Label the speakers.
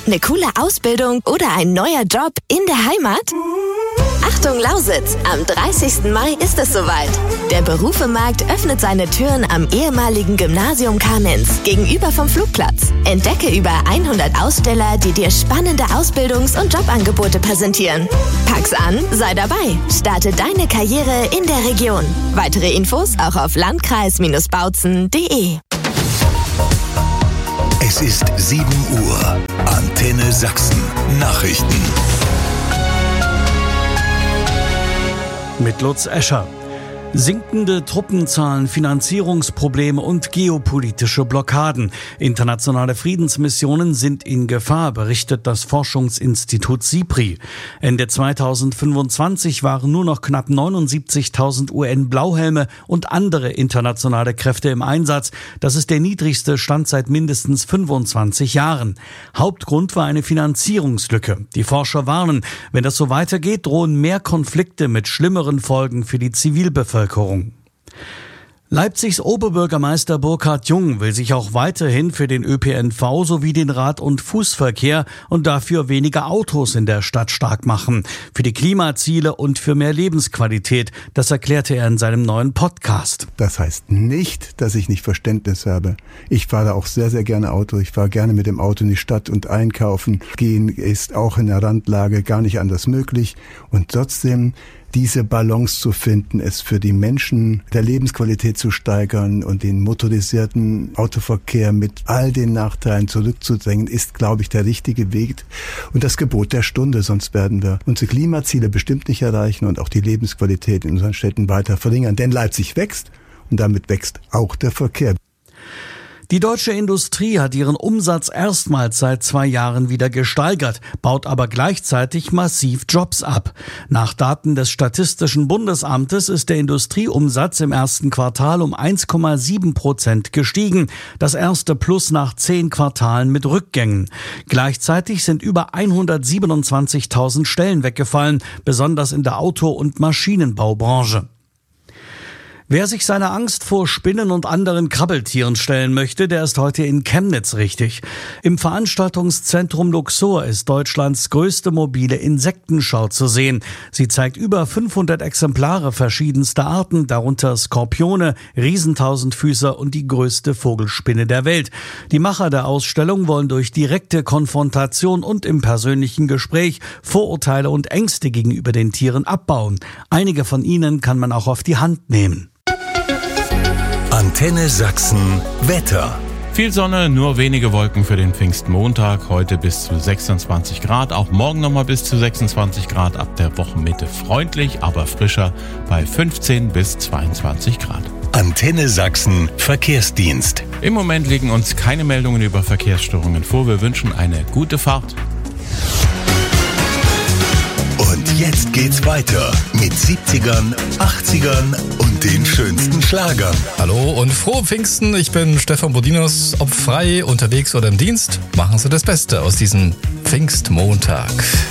Speaker 1: Eine coole Ausbildung oder ein neuer Job in der Heimat? Achtung Lausitz, am 30. Mai ist es soweit. Der Berufemarkt öffnet seine Türen am ehemaligen Gymnasium Kamenz gegenüber vom Flugplatz. Entdecke über 100 Aussteller, die dir spannende Ausbildungs- und Jobangebote präsentieren. Pack's an, sei dabei. Starte deine Karriere in der Region. Weitere Infos auch auf landkreis-bautzen.de.
Speaker 2: Es ist 7 Uhr. Antenne Sachsen. Nachrichten.
Speaker 3: Mit Lutz Escher. Sinkende Truppenzahlen, Finanzierungsprobleme und geopolitische Blockaden. Internationale Friedensmissionen sind in Gefahr, berichtet das Forschungsinstitut SIPRI. Ende 2025 waren nur noch knapp 79.000 UN-Blauhelme und andere internationale Kräfte im Einsatz. Das ist der niedrigste Stand seit mindestens 25 Jahren. Hauptgrund war eine Finanzierungslücke. Die Forscher warnen, wenn das so weitergeht, drohen mehr Konflikte mit schlimmeren Folgen für die Zivilbevölkerung. Leipzigs Oberbürgermeister Burkhard Jung will sich auch weiterhin für den ÖPNV sowie den Rad- und Fußverkehr und dafür weniger Autos in der Stadt stark machen. Für die Klimaziele und für mehr Lebensqualität. Das erklärte er in seinem neuen Podcast.
Speaker 4: Das heißt nicht, dass ich nicht Verständnis habe. Ich fahre auch sehr, sehr gerne Auto. Ich fahre gerne mit dem Auto in die Stadt und einkaufen. Gehen ist auch in der Randlage gar nicht anders möglich. Und trotzdem diese Balance zu finden, es für die Menschen der Lebensqualität zu steigern und den motorisierten Autoverkehr mit all den Nachteilen zurückzudrängen, ist, glaube ich, der richtige Weg und das Gebot der Stunde. Sonst werden wir unsere Klimaziele bestimmt nicht erreichen und auch die Lebensqualität in unseren Städten weiter verringern. Denn Leipzig wächst und damit wächst auch der Verkehr.
Speaker 3: Die deutsche Industrie hat ihren Umsatz erstmals seit 2 Jahren wieder gesteigert, baut aber gleichzeitig massiv Jobs ab. Nach Daten des Statistischen Bundesamtes ist der Industrieumsatz im ersten Quartal um 1,7% gestiegen. Das erste Plus nach 10 Quartalen mit Rückgängen. Gleichzeitig sind über 127.000 Stellen weggefallen, besonders in der Auto- und Maschinenbaubranche. Wer sich seiner Angst vor Spinnen und anderen Krabbeltieren stellen möchte, der ist heute in Chemnitz richtig. Im Veranstaltungszentrum Luxor ist Deutschlands größte mobile Insektenschau zu sehen. Sie zeigt über 500 Exemplare verschiedenster Arten, darunter Skorpione, Riesentausendfüßer und die größte Vogelspinne der Welt. Die Macher der Ausstellung wollen durch direkte Konfrontation und im persönlichen Gespräch Vorurteile und Ängste gegenüber den Tieren abbauen. Einige von ihnen kann man auch auf die Hand nehmen.
Speaker 2: Antenne Sachsen Wetter.
Speaker 5: Viel Sonne, nur wenige Wolken für den Pfingstmontag. Heute bis zu 26 Grad, auch morgen nochmal bis zu 26 Grad. Ab der Wochenmitte freundlich, aber frischer bei 15 bis 22 Grad.
Speaker 2: Antenne Sachsen Verkehrsdienst.
Speaker 5: Im Moment liegen uns keine Meldungen über Verkehrsstörungen vor. Wir wünschen eine gute Fahrt.
Speaker 2: Und jetzt geht's weiter mit 70ern, 80ern und den schönsten Schlagern.
Speaker 6: Hallo und frohe Pfingsten, ich bin Stefan Bodinos. Ob frei, unterwegs oder im Dienst, machen Sie das Beste aus diesem Pfingstmontag.